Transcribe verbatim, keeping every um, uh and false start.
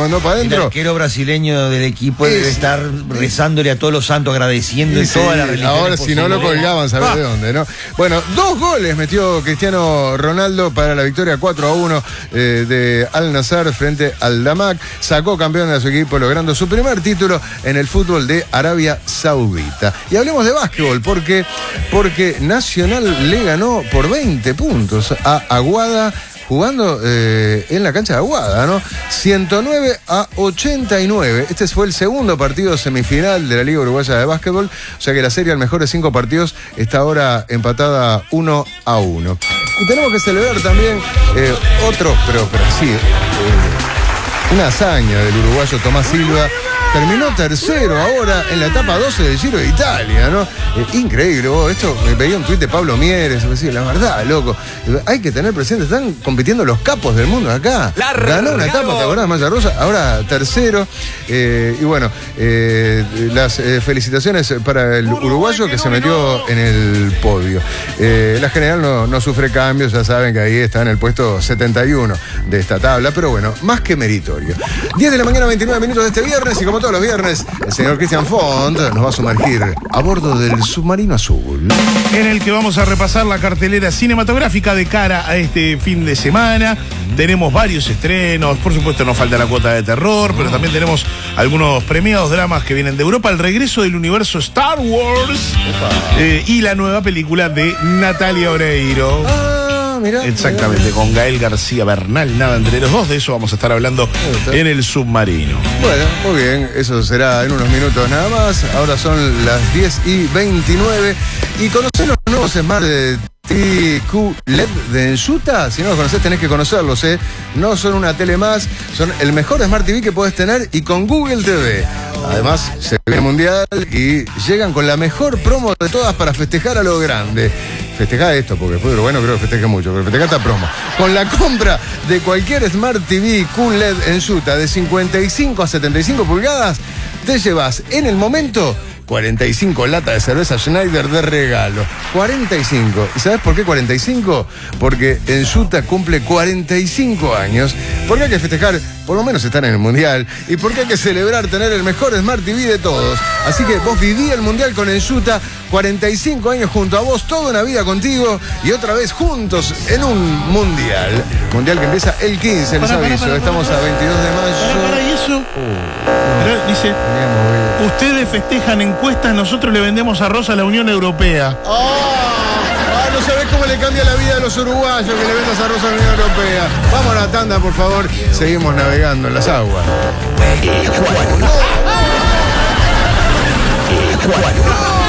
mandó para adentro. El arquero brasileño del equipo Es, debe estar rezándole a todos los santos, agradeciendo en sí, toda la religión. ahora si no lo colgaban, ¿sabes ah. de dónde, no? Bueno, dos goles metió Cristiano Ronaldo para la victoria cuatro a uno eh, de Al Nassr frente al Damak. Sacó campeón de su equipo, logrando su primer título en el fútbol de Arabia Saudita. Y hablemos de básquetbol, porque, porque Nacional le ganó por veinte puntos a Aguada, jugando eh, en la cancha de Aguada, ¿no? ciento nueve a ochenta y nueve. Este fue el segundo partido semifinal de la Liga Uruguaya de Básquetbol. O sea que la serie al mejor de cinco partidos está ahora empatada uno a uno. Y tenemos que celebrar también eh, otro, pero, pero sí, eh, una hazaña del uruguayo Tomás Silva. Terminó tercero ahora en la etapa doce del Giro de Italia, ¿no? Eh, increíble, vos. Esto me pedía un tuit de Pablo Mieres. Me decía, la verdad, loco. Hay que tener presente, están compitiendo los capos del mundo acá. Largo. Ganó una etapa, ¿te acordás? Maya Rosa, ahora tercero. Eh, y bueno, eh, las eh, felicitaciones para el uruguayo que se metió en el podio. Eh, la general no, no sufre cambios, ya saben que ahí está en el puesto setenta y uno de esta tabla, pero bueno, más que meritorio. diez de la mañana, veintinueve minutos de este viernes, y como todos los viernes, el señor Cristian Font nos va a sumergir a bordo del submarino azul, en el que vamos a repasar la cartelera cinematográfica de cara a este fin de semana. Tenemos varios estrenos, por supuesto nos falta la cuota de terror, pero también tenemos algunos premiados dramas que vienen de Europa, el regreso del universo Star Wars eh, y la nueva película de Natalia Oreiro. Ah, mirá, exactamente, mirá. con Gael García Bernal, nada entre los dos. De eso vamos a estar hablando en el submarino. Bueno, muy bien, eso será en unos minutos nada más. Ahora son las diez y veintinueve y conocer los nuevos Smart de T V Q L E D de Ensuta. Si no los conocés, tenés que conocerlos, ¿eh? No son una tele más, son el mejor Smart T V que podés tener, y con Google T V. Además, se viene el Mundial y llegan con la mejor promo de todas para festejar a lo grande. Festejá esto, porque después, bueno, creo que festeje mucho, pero festejá esta promo. Con la compra de cualquier Smart T V Q L E D Ensuta de cincuenta y cinco a setenta y cinco pulgadas, te llevas en el momento cuarenta y cinco latas de cerveza Schneider de regalo. cuarenta y cinco. ¿Y sabes por qué cuarenta y cinco? Porque Ensuta cumple cuarenta y cinco años. Porque hay que festejar, por lo menos estar en el Mundial. Y porque hay que celebrar tener el mejor Smart T V de todos. Así que vos viví el Mundial con Ensuta. cuarenta y cinco años junto a vos, toda una vida contigo. Y otra vez juntos en un Mundial. Mundial que empieza el quince, les Para, aviso. para, para, Estamos para, a veintidós de mayo. Para, para, ¿y eso? Oh, Pero dice, no, ustedes festejan encuestas, nosotros le vendemos arroz a la Unión Europea. ¡Oh! Ah, no sabés cómo le cambia la vida a los uruguayos que le vendas arroz a la Unión Europea. Vamos a la tanda, por favor. Seguimos navegando en las aguas. Ecuador. Ecuador.